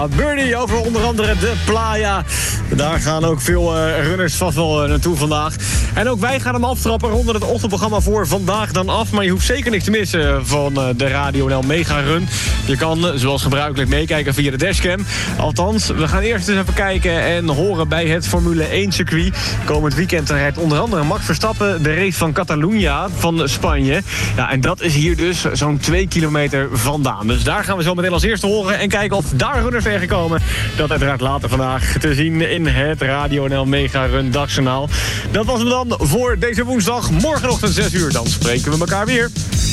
Ja, Birdie over onder andere de Playa. Daar gaan ook veel runners vast wel naartoe vandaag. En ook wij gaan hem aftrappen, ronden het ochtendprogramma voor vandaag dan af. Maar je hoeft zeker niks te missen van de Radio NL Mega Run. Je kan, zoals gebruikelijk, meekijken via de dashcam. Althans, we gaan eerst eens even kijken en horen bij het Formule 1 circuit. Komend weekend rijdt onder andere Max Verstappen de race van Catalunya van Spanje. Ja, en dat is hier dus zo'n 2 kilometer vandaan. Dus daar gaan we zo meteen als eerste horen en kijken of daar runners zijn gekomen. Dat uiteraard later vandaag te zien in het Radio NL Mega Run dagjournaal. Dat was hem dan voor deze woensdag. Morgenochtend 6 uur, dan spreken we elkaar weer.